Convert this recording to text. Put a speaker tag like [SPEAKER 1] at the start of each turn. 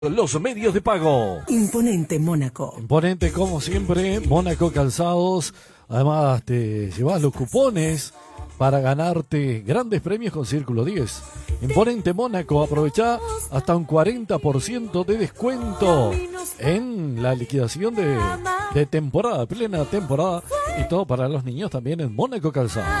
[SPEAKER 1] Los medios de pago.
[SPEAKER 2] Imponente Mónaco.
[SPEAKER 1] Imponente como siempre, Mónaco Calzados. Además te llevas los cupones para ganarte grandes premios con Círculo 10. Imponente Mónaco, aprovecha hasta un 40% de descuento en la liquidación de temporada, plena temporada, y todo para los niños también en Mónaco Calzados.